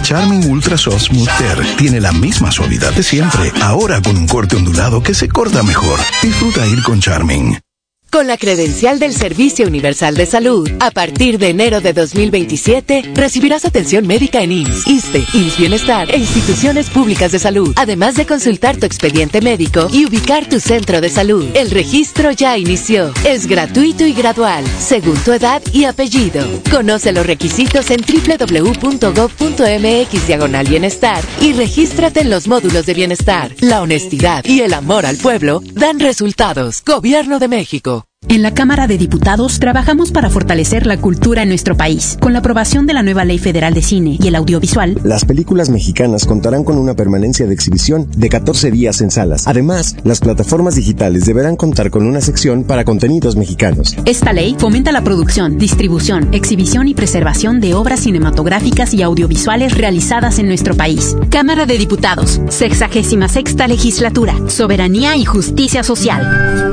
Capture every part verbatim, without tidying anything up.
Charming Ultra Soft Smooth Tear tiene la misma suavidad de siempre, ahora con un corte ondulado que se corta mejor. Disfruta ir con Charming. Con la credencial del Servicio Universal de Salud, a partir de enero de dos mil veintisiete, recibirás atención médica en I M S S, ISSSTE, I M S S Bienestar e instituciones públicas de salud, además de consultar tu expediente médico y ubicar tu centro de salud. El registro ya inició. Es gratuito y gradual, según tu edad y apellido. Conoce los requisitos en doble u doble u doble u punto gov punto eme equis diagonal bienestar y regístrate en los módulos de bienestar. La honestidad y el amor al pueblo dan resultados. Gobierno de México. En la Cámara de Diputados trabajamos para fortalecer la cultura en nuestro país. Con la aprobación de la nueva Ley Federal de Cine y el Audiovisual, las películas mexicanas contarán con una permanencia de exhibición de catorce días en salas. Además, las plataformas digitales deberán contar con una sección para contenidos mexicanos. Esta ley fomenta la producción, distribución, exhibición y preservación de obras cinematográficas y audiovisuales realizadas en nuestro país. Cámara de Diputados, sexagésima sexta Legislatura, Soberanía y Justicia Social.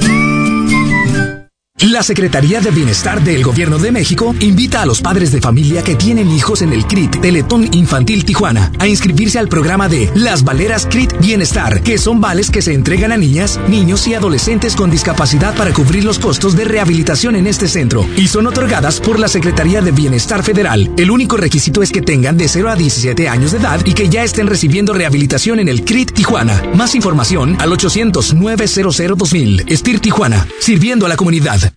La Secretaría de Bienestar del Gobierno de México invita a los padres de familia que tienen hijos en el C R I T Teletón Infantil Tijuana a inscribirse al programa de Las Valeras C R I T Bienestar, que son vales que se entregan a niñas, niños y adolescentes con discapacidad para cubrir los costos de rehabilitación en este centro y son otorgadas por la Secretaría de Bienestar Federal. El único requisito es que tengan de cero a diecisiete años de edad y que ya estén recibiendo rehabilitación en el C R I T Tijuana. Más información al ochocientos nueve cero cero dos mil. S T I R Tijuana, sirviendo a la comunidad.